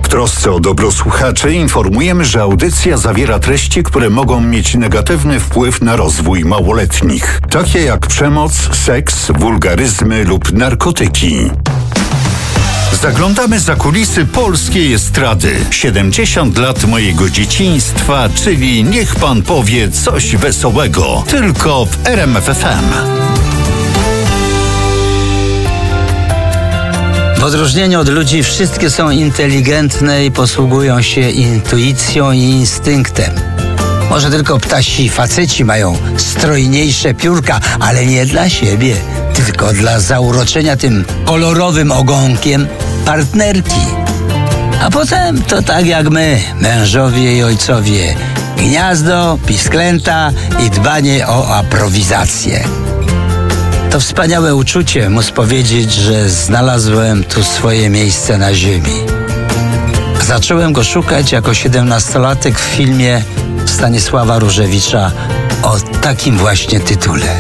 trosce o dobro słuchaczy informujemy, że audycja zawiera treści, które mogą mieć negatywny wpływ na rozwój małoletnich, takie jak przemoc, seks, wulgaryzmy lub narkotyki. Zaglądamy za kulisy polskiej estrady. 70 lat mojego dzieciństwa, czyli niech pan powie coś wesołego. Tylko w RMF FM. W odróżnieniu od ludzi wszystkie są inteligentne i posługują się intuicją i instynktem. Może tylko ptasi faceci mają strojniejsze piórka, ale nie dla siebie, tylko dla zauroczenia tym kolorowym ogonkiem partnerki. A potem to tak jak my, mężowie i ojcowie. Gniazdo, pisklęta i dbanie o aprowizację. To wspaniałe uczucie móc powiedzieć, że znalazłem tu swoje miejsce na ziemi. Zacząłem go szukać jako 17-latek w filmie Stanisława Różewicza o takim właśnie tytule.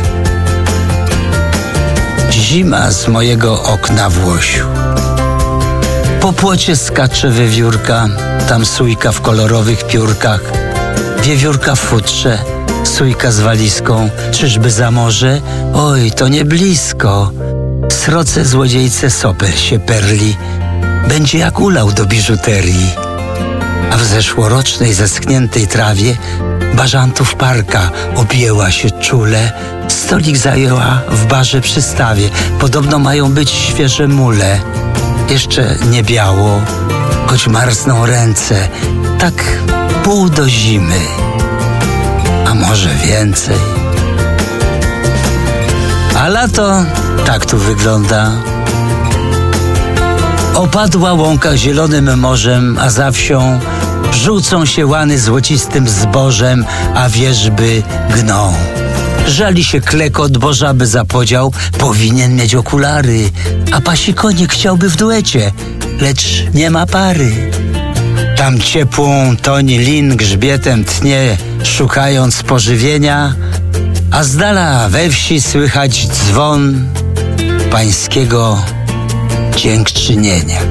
Zima z mojego okna w Łosiu. Po płocie skacze wiewiórka, tam sójka w kolorowych piórkach, wiewiórka w futrze, sójka z walizką, czyżby za morze? Oj, to nie blisko. Sroce złodziejce sopel się perli, będzie jak ulał do biżuterii. A w zeszłorocznej zeschniętej trawie bażantów parka objęła się czule, stolik zajęła w barze przystawie. Podobno mają być świeże mule. Jeszcze nie biało, choć marzną ręce, tak pół do zimy, a może więcej. A lato tak tu wygląda. Opadła łąka zielonym morzem, a za wsią rzucą się łany złocistym zbożem, a wierzby gną. Żali się klekot, bo żaby za podział powinien mieć okulary, a pasi konik chciałby w duecie, lecz nie ma pary. Tam ciepłą toni lin grzbietem tnie, szukając pożywienia, a z dala we wsi słychać dzwon pańskiego dziękczynienia.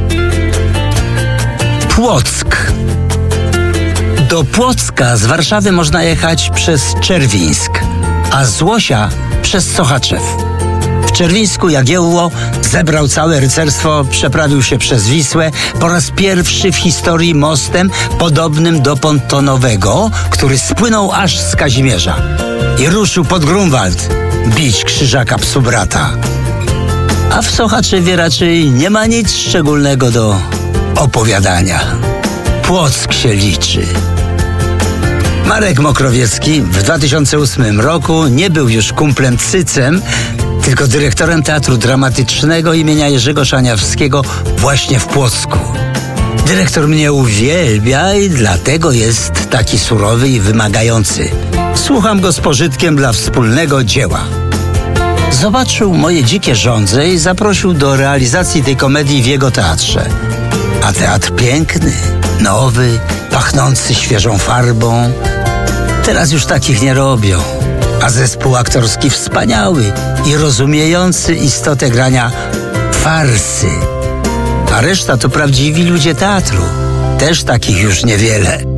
Płock. Do Płocka z Warszawy można jechać przez Czerwińsk, a z Łosia przez Sochaczew. W Czerwińsku Jagiełło zebrał całe rycerstwo, przeprawił się przez Wisłę po raz pierwszy w historii mostem podobnym do pontonowego, który spłynął aż z Kazimierza i ruszył pod Grunwald bić krzyżaka psu brata. A w Sochaczewie raczej nie ma nic szczególnego do opowiadania. Płock się liczy. Marek Mokrowiecki w 2008 roku nie był już kumplem Cycem, tylko dyrektorem Teatru Dramatycznego imienia Jerzego Szaniawskiego właśnie w Płocku. Dyrektor mnie uwielbia i dlatego jest taki surowy i wymagający. Słucham go z pożytkiem dla wspólnego dzieła. Zobaczył moje dzikie żądze i zaprosił do realizacji tej komedii w jego teatrze. A teatr piękny, nowy, pachnący świeżą farbą. Teraz już takich nie robią. A zespół aktorski wspaniały i rozumiejący istotę grania farsy. A reszta to prawdziwi ludzie teatru. Też takich już niewiele.